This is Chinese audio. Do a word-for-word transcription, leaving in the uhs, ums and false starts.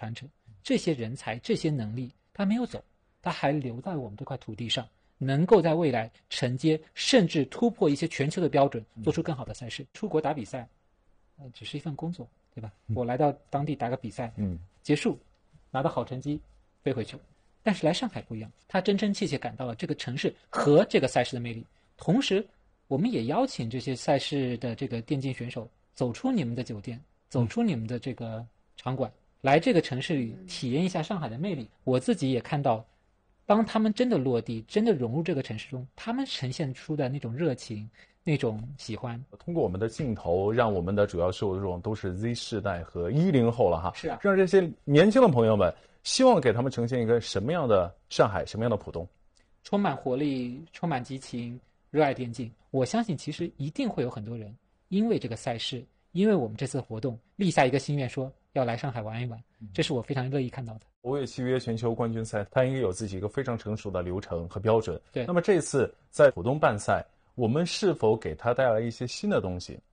传承，这些人才、这些能力，他没有走，他还留在我们这块土地上，能够在未来承接甚至突破一些全球的标准，做出更好的赛事。出国打比赛，呃，只是一份工作，对吧？我来到当地打个比赛，嗯，结束，拿到好成绩，飞回去。但是来上海不一样，他真真切切感到了这个城市和这个赛事的魅力。同时，我们也邀请这些赛事的这个电竞选手走出你们的酒店，走出你们的这个场馆，来这个城市里体验一下上海的魅力。我自己也看到，当他们真的落地，真的融入这个城市中，他们呈现出的那种热情，那种喜欢。 通过我们的镜头，让我们的主要受众都是 Z 世代和一零后了哈。 是啊， 让这些年轻的朋友们，希望给他们呈现一个什么样的上海，什么样的浦东？ 充满活力，充满激情，热爱电竞。我相信其实一定会有很多人因为这个赛事，因为我们这次活动立下一个心愿，说要来上海玩一玩，这是我非常乐意看到的。 欧越契约全球冠军赛，它应该有自己一个非常成熟的流程和标准。 对， 那么这次在浦东办赛，我们是否给它带来一些新的东西？